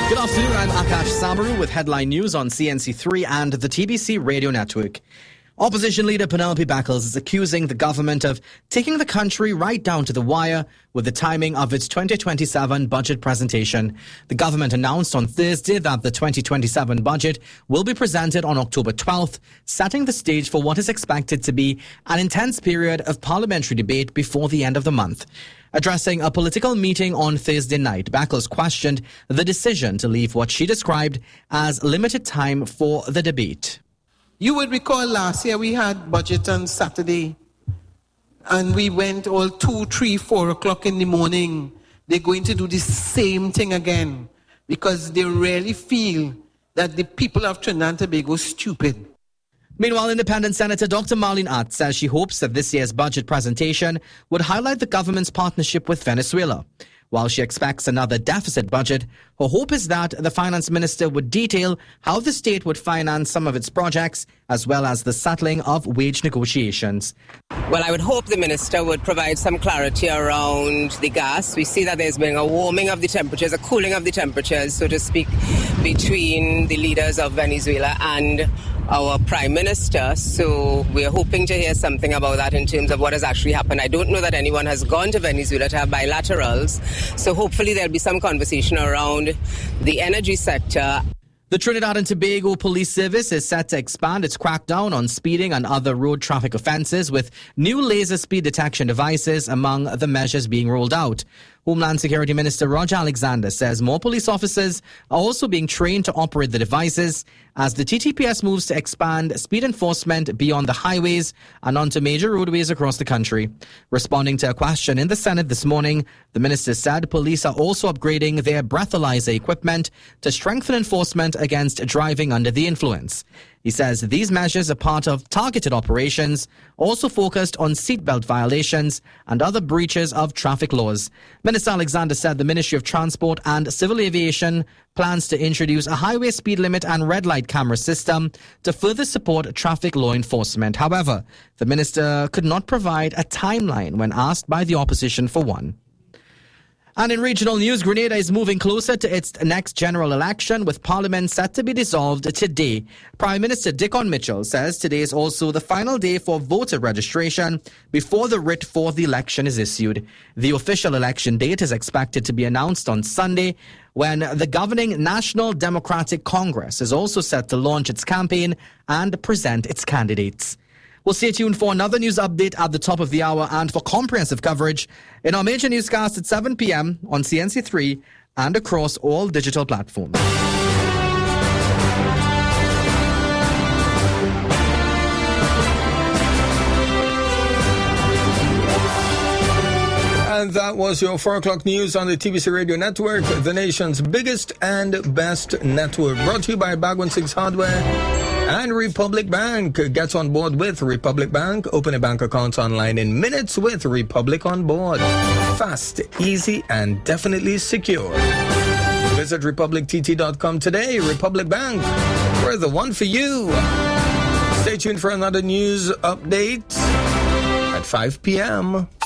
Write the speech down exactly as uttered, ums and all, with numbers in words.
Good afternoon, I'm Akash Sabaru with headline news on C N C three and the T B C radio network. Opposition leader Penelope Beckles is accusing the government of taking the country right down to the wire with the timing of its twenty twenty-seven budget presentation. The government announced on Thursday that the twenty twenty-seven budget will be presented on October twelfth, setting the stage for what is expected to be an intense period of parliamentary debate before the end of the month. Addressing a political meeting on Thursday night, Beckles questioned the decision to leave what she described as limited time for the debate. You would recall last year we had budget on Saturday and we went all two, three, four o'clock in the morning. They're going to do the same thing again because they really feel that the people of Trinidad and Tobago are stupid. Meanwhile, Independent Senator Doctor Marlene Att says she hopes that this year's budget presentation would highlight the government's partnership with Venezuela. While she expects another deficit budget, her hope is that the finance minister would detail how the state would finance some of its projects, as well as the settling of wage negotiations. Well, I would hope the minister would provide some clarity around the gas. We see that there's been a warming of the temperatures, a cooling of the temperatures, so to speak, between the leaders of Venezuela and our Prime Minister. So we're hoping to hear something about that in terms of what has actually happened. I don't know that anyone has gone to Venezuela to have bilaterals. So hopefully there'll be some conversation around the energy sector. The Trinidad and Tobago Police Service is set to expand its crackdown on speeding and other road traffic offences with new laser speed detection devices among the measures being rolled out. Homeland Security Minister Roger Alexander says more police officers are also being trained to operate the devices as the T T P S moves to expand speed enforcement beyond the highways and onto major roadways across the country. Responding to a question in the Senate this morning, the minister said police are also upgrading their breathalyzer equipment to strengthen enforcement against driving under the influence. He says these measures are part of targeted operations, also focused on seatbelt violations and other breaches of traffic laws. Minister Alexander said the Ministry of Transport and Civil Aviation plans to introduce a highway speed limit and red light camera system to further support traffic law enforcement. However, the minister could not provide a timeline when asked by the opposition for one. And in regional news, Grenada is moving closer to its next general election, with Parliament set to be dissolved today. Prime Minister Dickon Mitchell says today is also the final day for voter registration before the writ for the election is issued. The official election date is expected to be announced on Sunday, when the governing National Democratic Congress is also set to launch its campaign and present its candidates. We'll stay tuned for another news update at the top of the hour and for comprehensive coverage in our major newscast at seven p.m. on C N C three and across all digital platforms. And that was your four o'clock news on the T B C Radio Network, the nation's biggest and best network. Brought to you by Bag one six Hardware and Republic Bank. Get on board with Republic Bank. Open a bank account online in minutes with Republic on board. Fast, easy, and definitely secure. Visit republic t t dot com today. Republic Bank, we're the one for you. Stay tuned for another news update at five p.m.